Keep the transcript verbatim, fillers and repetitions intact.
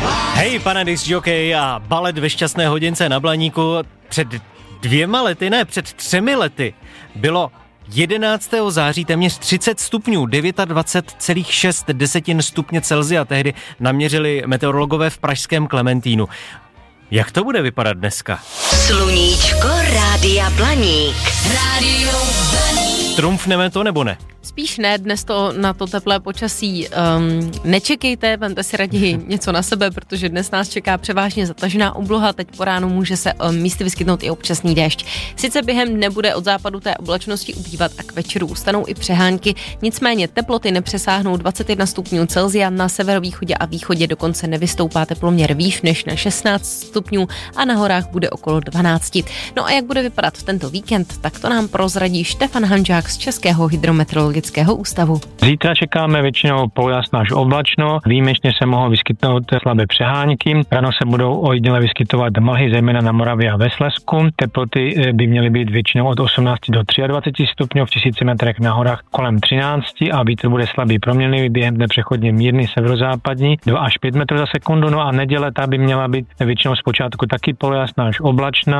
Hej, pane discjockey a balet ve šťastné hodince na Blaníku. Před dvěma lety, ne, před třemi lety bylo jedenáctého září téměř třicet stupňů, dvacet devět celá šest desetin stupně Celsia tehdy naměřili meteorologové v pražském Klementínu. Jak to bude vypadat dneska? Sluníčko Rádia Blaník. Rádio Blaník. Trumfneme to nebo ne? Spíš ne, dnes to na to teplé počasí um, nečekejte, vemte si raději něco na sebe, protože dnes nás čeká převážně zatažená obloha, teď po ránu může se um, místy vyskytnout i občasný déšť. Sice během dne bude od západu té oblačnosti ubývat a k večeru ustanou i přehánky, nicméně teploty nepřesáhnou dvacet jedna stupňů Celsia, na severovýchodě a východě dokonce nevystoupá teploměr výš než na šestnáct stupňů a na horách bude okolo dvanáct. No a jak bude vypadat tento víkend, tak to nám prozradí Štefan Hanžák z Českého hydrometeorologického ústavu. Zítra čekáme většinou pojasno až oblačno, výjimečně se mohou vyskytnout slabé přehánky, ráno se budou ojediněle vyskytovat mlhy, zejména na Moravě a ve Slezsku. Teploty by měly být většinou od osmnácti do dvaceti tří stupňů, v tisíci metrech na horách kolem třinácti a vítr bude slabý proměnlivý, během dne přechodně mírný severozápadní, dva až pět metrů za sekundu. No a neděle ta by měla být většinou zpočátku taky polojasná až oblačná.